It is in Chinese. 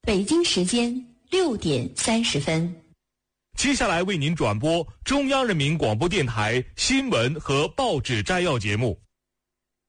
北京时间6点30分。 接下来为您转播中央人民广播电台新闻和报纸摘要节目。